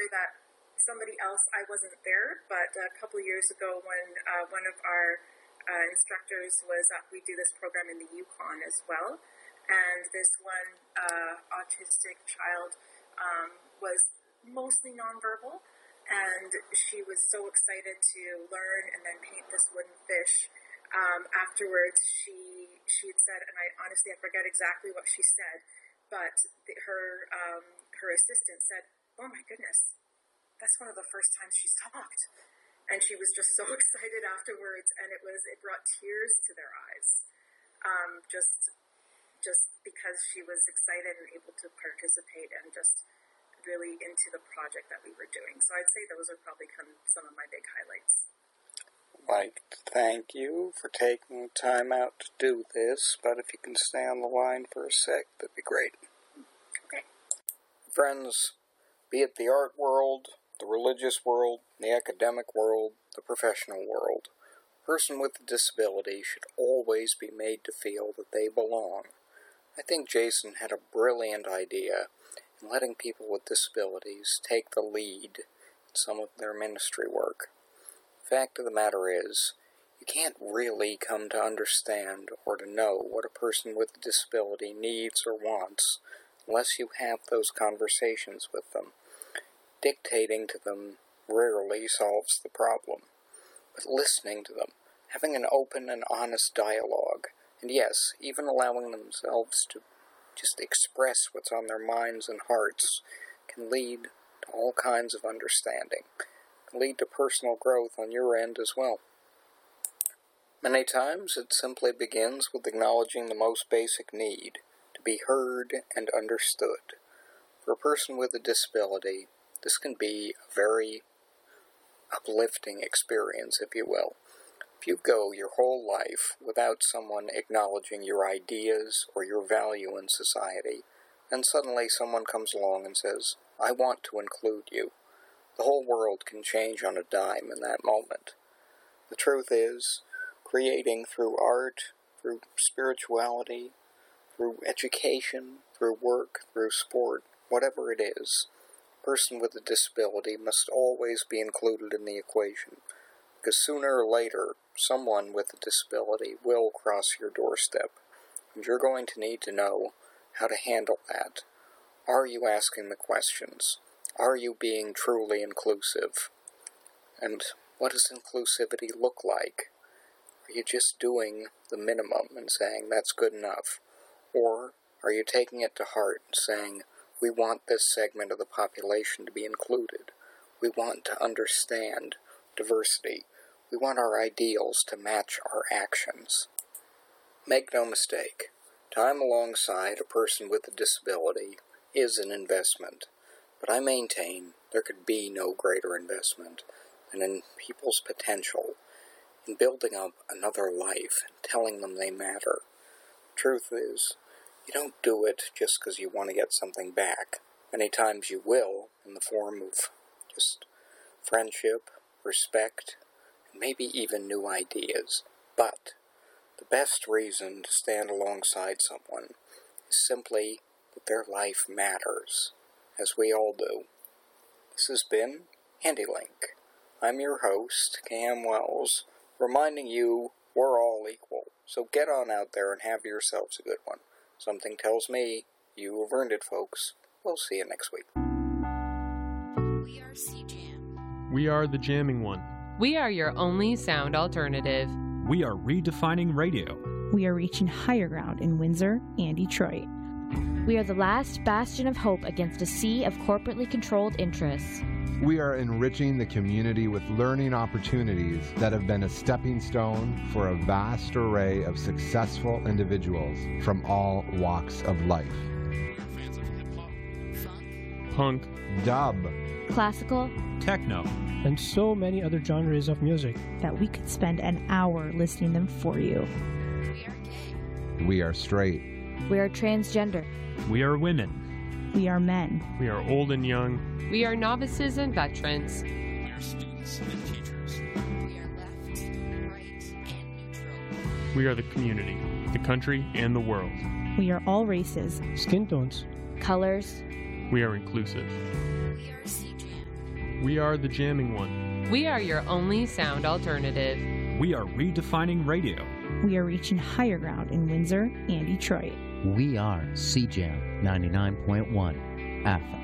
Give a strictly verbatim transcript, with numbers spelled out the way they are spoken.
story that somebody else, I wasn't there, but a couple of years ago when uh, one of our uh, instructors was up, we do this program in the Yukon as well, and this one uh, autistic child um, was mostly nonverbal, and she was so excited to learn and then paint this wooden fish. Um, afterwards, she she had said, and I honestly I forget exactly what she said, but the, her um, her assistant said, "Oh my goodness, that's one of the first times she's talked," and she was just so excited afterwards, and it was it brought tears to their eyes, um, just just because she was excited and able to participate and just really into the project that we were doing. So I'd say those are probably some of my big highlights. I'd like to thank you for taking time out to do this, but if you can stay on the line for a sec, that'd be great. Okay. Friends, be it the art world, the religious world, the academic world, the professional world, a person with a disability should always be made to feel that they belong. I think Jason had a brilliant idea in letting people with disabilities take the lead in some of their ministry work. The fact of the matter is, you can't really come to understand or to know what a person with a disability needs or wants unless you have those conversations with them. Dictating to them rarely solves the problem, but listening to them, having an open and honest dialogue, and yes, even allowing themselves to just express what's on their minds and hearts can lead to all kinds of understanding, can lead to personal growth on your end as well. Many times it simply begins with acknowledging the most basic need, to be heard and understood. For a person with a disability, this can be a very uplifting experience, if you will. If you go your whole life without someone acknowledging your ideas or your value in society, and suddenly someone comes along and says, "I want to include you," the whole world can change on a dime in that moment. The truth is, creating through art, through spirituality, through education, through work, through sport, whatever it is, a person with a disability must always be included in the equation, because sooner or later, someone with a disability will cross your doorstep, and you're going to need to know how to handle that. Are you asking the questions? Are you being truly inclusive? And what does inclusivity look like? Are you just doing the minimum and saying that's good enough? Or are you taking it to heart and saying, we want this segment of the population to be included. We want to understand diversity. We want our ideals to match our actions. Make no mistake, time alongside a person with a disability is an investment, but I maintain there could be no greater investment than in people's potential, in building up another life and telling them they matter. Truth is, you don't do it just because you want to get something back. Many times you will, in the form of just friendship, respect, maybe even new ideas. But the best reason to stand alongside someone is simply that their life matters, as we all do. This has been HandyLink. I'm your host, Cam Wells, reminding you we're all equal. So get on out there and have yourselves a good one. Something tells me you have earned it, folks. We'll see you next week. We are C-Jam. We are the jamming one. We are your only sound alternative. We are redefining radio. We are reaching higher ground in Windsor and Detroit. We are the last bastion of hope against a sea of corporately controlled interests. We are enriching the community with learning opportunities that have been a stepping stone for a vast array of successful individuals from all walks of life. We are fans of hip-hop, Funk, Punk, dub, classical, techno, and so many other genres of music that we could spend an hour listing them for you. we are gay, we are straight, we are transgender, we are women, we are men, we are old and young. We are novices and veterans. we are students and teachers. we are left, right, and neutral. We are the community, the country, and the world. we are all races, skin tones. colors. We are inclusive. We are C-Jam. We are the Jamming One. We are your only sound alternative. We are redefining radio. We are reaching higher ground in Windsor and Detroit. We are C Jam ninety-nine point one F M.